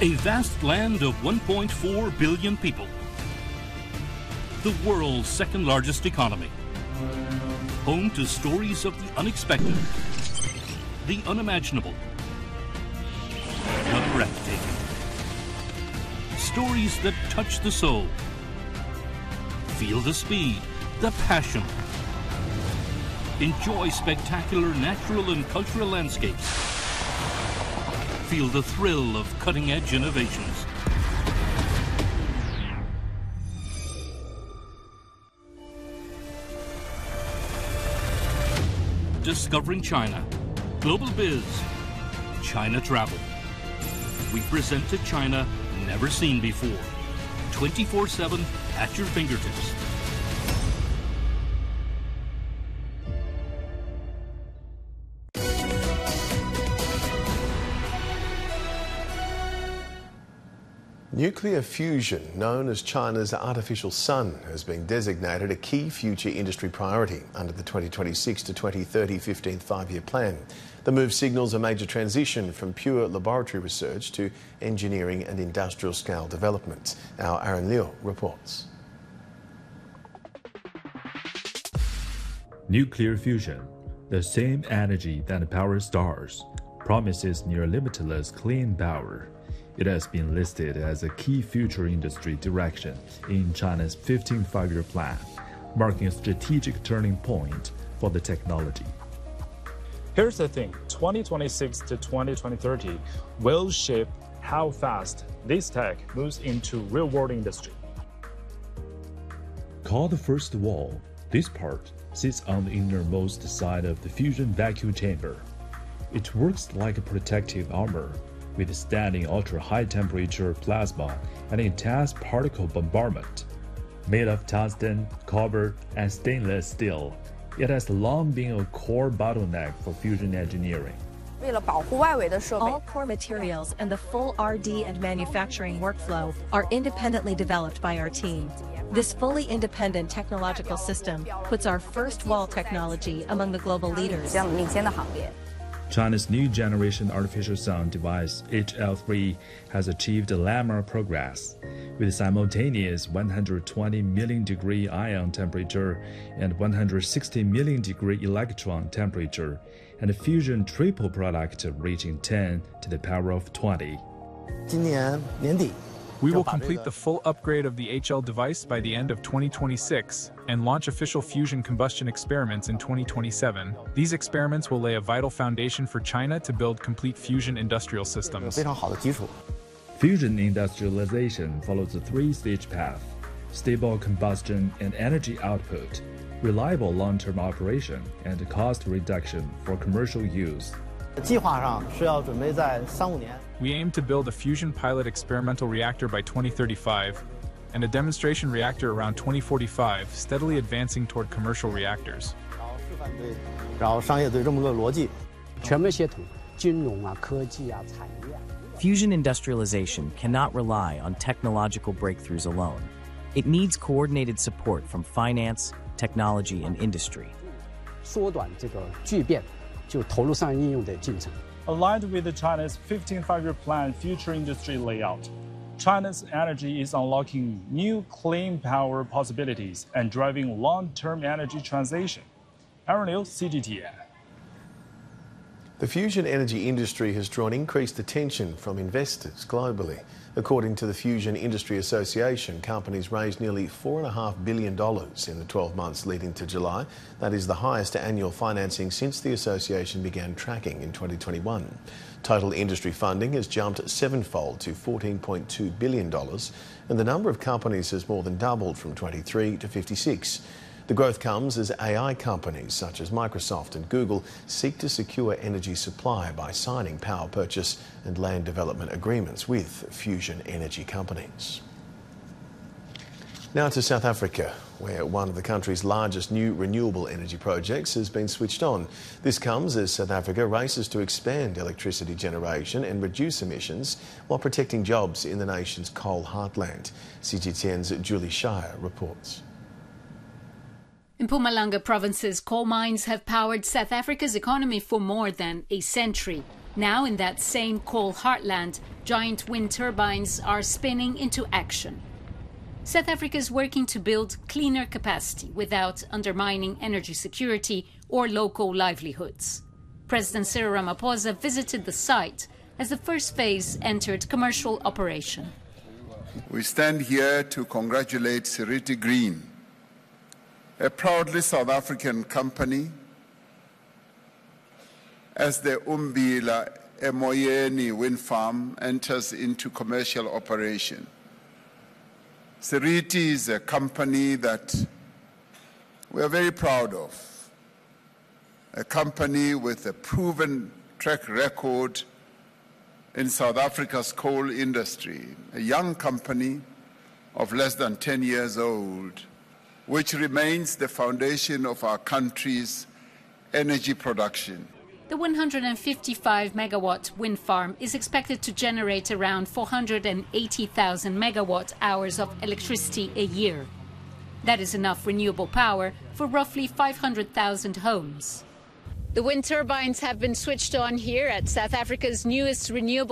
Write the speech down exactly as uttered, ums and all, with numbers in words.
A vast land of one point four billion people. The world's second largest economy. Home to stories of the unexpected, the unimaginable, the breathtaking. Stories that touch the soul. Feel the speed, the passion. Enjoy spectacular natural and cultural landscapes. Feel the thrill of cutting-edge innovations. Discovering China. Global Biz. China Travel. We present a China never seen before. twenty-four seven at your fingertips. Nuclear fusion, known as China's artificial sun, has been designated a key future industry priority under the twenty twenty-six to twenty thirty fifteenth Five-Year Plan. The move signals a major transition from pure laboratory research to engineering and industrial scale development. Our Aaron Liu reports. Nuclear fusion, the same energy that powers stars, promises near limitless clean power. It has been listed as a key future industry direction in China's fifteenth Five-Year Plan, marking a strategic turning point for the technology. Here's the thing, twenty twenty-six to twenty thirty will shape how fast this tech moves into real-world industry. Called the first wall, this part sits on the innermost side of the fusion vacuum chamber. It works like a protective armor, withstanding ultra-high temperature plasma and intense particle bombardment. Made of tungsten, copper, and stainless steel, it has long been a core bottleneck for fusion engineering. All core materials and the full R and D and manufacturing workflow are independently developed by our team. This fully independent technological system puts our first wall technology among the global leaders. China's new generation artificial sun device, H L three, has achieved landmark progress, with simultaneous one hundred twenty million degree ion temperature and one hundred sixty million degree electron temperature, and a fusion triple product reaching ten to the power of twenty. We will complete the full upgrade of the H L device by the end of twenty twenty-six and launch official fusion combustion experiments in twenty twenty-seven. These experiments will lay a vital foundation for China to build complete fusion industrial systems. Fusion industrialization follows a three-stage path: stable combustion and energy output, reliable long-term operation, and cost reduction for commercial use. We aim to build a fusion pilot experimental reactor by twenty thirty-five and a demonstration reactor around twenty forty-five, steadily advancing toward commercial reactors. Fusion industrialization cannot rely on technological breakthroughs alone. It needs coordinated support from finance, technology, and industry. Aligned with China's fifteenth Five-Year Plan future industry layout, China's energy is unlocking new clean power possibilities and driving long-term energy transition. Aaron Liu, C G T N. The fusion energy industry has drawn increased attention from investors globally. According to the Fusion Industry Association, companies raised nearly four point five billion dollars in the twelve months leading to July. That is the highest annual financing since the association began tracking in twenty twenty-one. Total industry funding has jumped sevenfold to fourteen point two billion dollars, and the number of companies has more than doubled from twenty-three to fifty-six. The growth comes as A I companies such as Microsoft and Google seek to secure energy supply by signing power purchase and land development agreements with fusion energy companies. Now to South Africa, where one of the country's largest new renewable energy projects has been switched on. This comes as South Africa races to expand electricity generation and reduce emissions while protecting jobs in the nation's coal heartland. C G T N's Julie Shire reports. Mpumalanga province's coal mines have powered South Africa's economy for more than a century. Now, in that same coal heartland, giant wind turbines are spinning into action. South Africa is working to build cleaner capacity without undermining energy security or local livelihoods. President Cyril Ramaphosa visited the site as the first phase entered commercial operation. We stand here to congratulate Seriti Green, a proudly South African company, as the Ummbila Emoyeni wind farm enters into commercial operation. Seriti is a company that we are very proud of, a company with a proven track record in South Africa's coal industry, a young company of less than ten years old, which remains the foundation of our country's energy production. The one hundred fifty-five megawatt wind farm is expected to generate around four hundred eighty thousand megawatt hours of electricity a year. That is enough renewable power for roughly five hundred thousand homes. The wind turbines have been switched on here at South Africa's newest renewable